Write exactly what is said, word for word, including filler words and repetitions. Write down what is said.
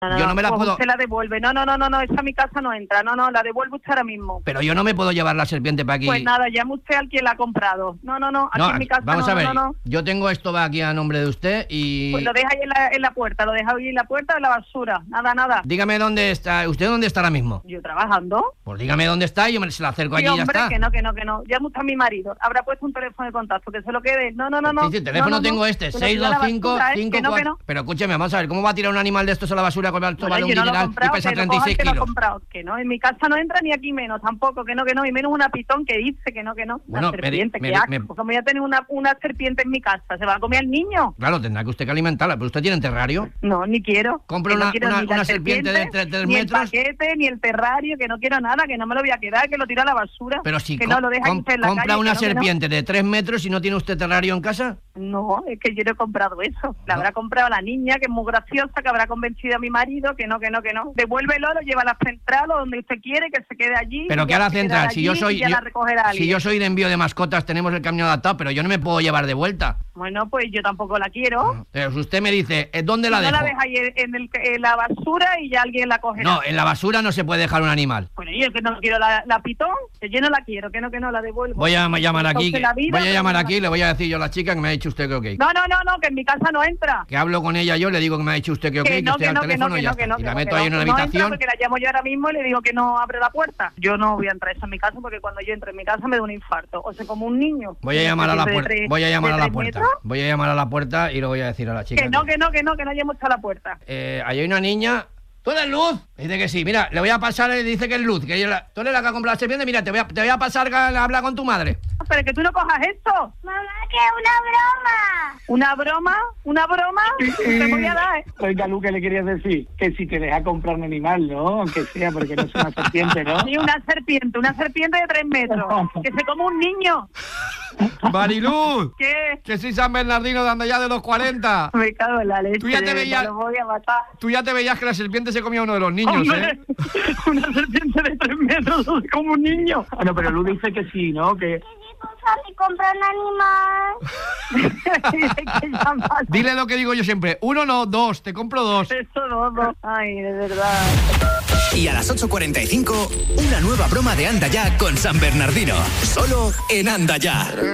No, no, yo no me la pues puedo... usted la devuelve. No, no, no, no, no, esa a mi casa no entra. No, no, la devuelve usted ahora mismo. Pero yo no me puedo llevar la serpiente para aquí. Pues nada, llame usted al quien la ha comprado. No, no, no, aquí no, en mi casa vamos no, a ver, no, no, no. yo tengo esto aquí a nombre de usted y... Pues lo deja ahí en la, en la puerta, lo deja ahí en la puerta de la basura. Nada, nada. Dígame dónde está, ¿usted dónde está ahora mismo? ¿Yo trabajando? Pues dígame dónde está y yo me se la acerco Sí, allí y ya hombre, está. que no, que no, que no. Llame usted a mi marido. Habrá puesto un teléfono de contacto, que se lo quede. No, no, no, no. Sí, sí, el teléfono no, no, tengo no. este, Que lo seis tire a dos la cinco basura, ¿eh? cinco Que no, que cuatro... no. Pero escúcheme, vamos a ver, ¿cómo va a tirar un animal de estos a la basura con el Bueno, vale un yo no lo he dineral y comprado, pesa que lo treinta y coja seis el que lo ha kilos? comprado. Que no, en mi casa no entra ni aquí menos, tampoco, que no, que no, y menos una pitón que dice que no, que no. Bueno, Una serpiente, me- qué me- asco. me- ¿Cómo voy a tener una, una serpiente en mi casa? ¿Se va a comer al niño? Claro, tendrá que usted que alimentarla, pero usted tiene terrario. No, ni quiero. Compre Que no una- quiero una- ni la una serpiente de tres- tres ni metros. el paquete, ni el terrario, que no quiero nada, que no me lo voy a quedar, que lo tiro a la basura. Pero si que co- no lo deja com- usted en la compra calle, una que no, que no. serpiente de tres metros y no tiene usted terrario en casa. No, es que yo no he comprado eso. La No. habrá comprado la niña, que es muy graciosa, que habrá convencido a mi marido, que no, que no, que no. Devuélvelo, lo lleva a la central o donde usted quiere, que se quede allí. Pero y que a ya la se quedará central, si yo allí soy y ya yo- la recogerá alguien. si yo soy de envío de mascotas, tenemos el camión adaptado, pero yo no me puedo llevar de vuelta. Bueno, pues yo tampoco la quiero. Pero si usted me dice, ¿eh, ¿dónde Si la no dejo? la deja ahí en, el- en la basura y ya alguien la cogerá. No, en la basura no se puede dejar un animal. Bueno, yo que no quiero la, la pitón, que yo no la quiero, que no, que no la devuelvo. Voy a llamar aquí, Entonces, la vida, voy a llamar pero- aquí y le voy a decir yo a la chica que me ha dicho usted que ok. No, no, no, no, que en mi casa no entra. Que hablo con ella yo, le digo que me ha dicho usted que ok, que, Que no, estoy que al no, que no, teléfono que y ya no, que está. no, Y que la no, meto que ahí no, en una que no entra habitación. porque la llamo yo ahora mismo y le digo que no abre la puerta. Yo no voy a entrar eso en mi casa porque cuando yo entro en mi casa me da un infarto. O sea, como un niño. Voy a llamar a la De puerta. tres- Voy a llamar de a la tres puerta. metros. Voy a llamar a la puerta y lo voy a decir a la chica. Que no, que no, que no, que no hayamos hecho a la puerta. Eh, ahí hay una niña. ¿Tú eres Luz? Dice que sí. Mira, le voy a pasar, le dice que es Luz. Que ella la- tú eres la que ha comprado la serpiente. Mira, te voy a, te voy a pasar que habla con tu madre. Pero que tú no cojas esto. Mamá, que es una broma. ¿Una broma? ¿Una broma? Te voy a dar, ¿eh? Oiga, Lu, ¿qué le querías decir? Que si te deja comprar un animal, ¿no? Aunque sea, porque no es una serpiente, ¿no? Sí, una serpiente, una serpiente de tres metros. Que se come un niño. Mariluz, ¿Qué? que soy San Bernardino de Andallá de los cuarenta. Me cago en la leche. Tú ya te de veías- verdad, Lo voy a matar. Tú ya te veías que la serpiente se comía a uno de los niños, Hombre, ¿eh? una serpiente de tres metros como un niño. Bueno, pero Lu dice que sí, ¿no? Que Que si tú sabes comprar un animal. ¿Qué llamas? Dile lo que digo yo siempre. Uno no, dos. Te compro dos. Eso no, no. Ay, de verdad. Y a las ocho cuarenta y cinco, una nueva broma de Anda Ya con San Bernardino. Solo en Anda Ya.